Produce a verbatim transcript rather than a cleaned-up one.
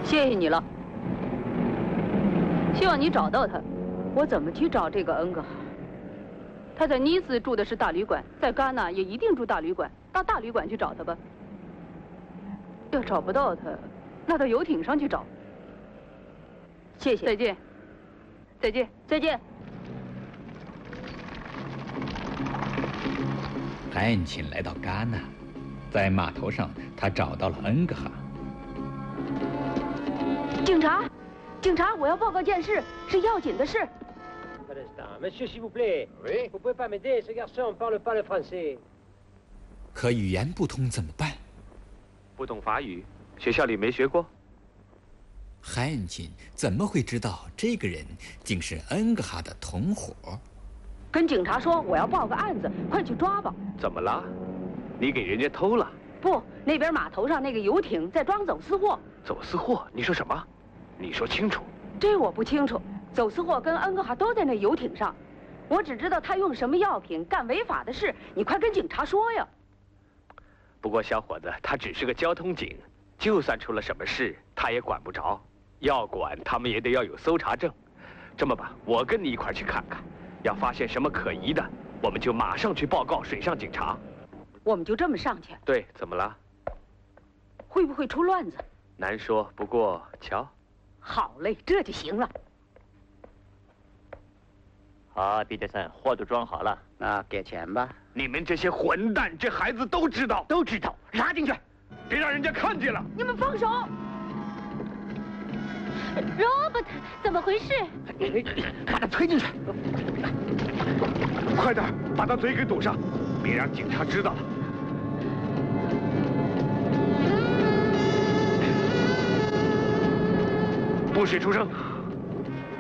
谢谢你了。希望你找到他。我怎么去找这个恩格哈？他在尼斯住的是大旅馆，在戛纳也一定住大旅馆。到大旅馆去找他吧。要找不到他，那到游艇上去找。谢谢。再见。再见。再见。 海恩钦来到戛纳，在码头上，他找到了恩格哈。 警察，警察，我要报告件事，是要紧的事。 Monsieur, s'il vous plaît. Oui. Vous pouvez pas m'aider? Ce garçon parle pas le français. 可语言不通怎么办？ 不懂法语，学校里没学过。 海恩钦怎么会知道这个人竟是恩格哈的同伙？ 跟警察说我要报个案子，快去抓吧。 怎么了？你给人家偷了？ 不，那边码头上那个游艇在装走私货。 走私货？你说什么？你说清楚。 这我不清楚。走私货跟恩格哈都在那游艇上，我只知道他用什么药品干违法的事。你快跟警察说呀！ 不过小伙子，他只是个交通警，就算出了什么事，他也管不着。要管，他们也得要有搜查证。这么吧，我跟你一块去看看，要发现什么可疑的，我们就马上去报告水上警察。 我们就这么上去？ 对，怎么了？ 会不会出乱子？ 难说，不过瞧。 好嘞，这就行了。 好，彼得森，货都装好了， 那给钱吧。 你们这些混蛋，这孩子都知道， 都知道，拉进去， 别让人家看见了。 你们放手 ！Robert， 怎么回事？ 把他推进去。 快点，把他嘴给堵上，别让警察知道了。不许出声。